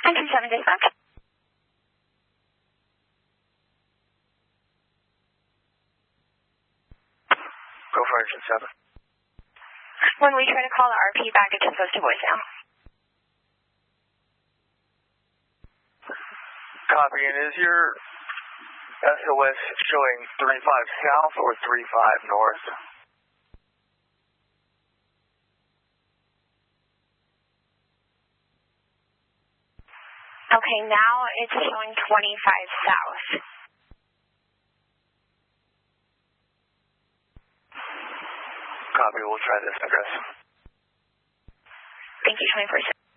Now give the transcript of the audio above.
937 dispatch. Go for engine 7. When we try to call the RP back, it just goes to voicemail. Copy, and is your SOS showing 35 south or 35 north? Okay, now it's showing 25 south. Copy, we'll try this address. Thank you, 24.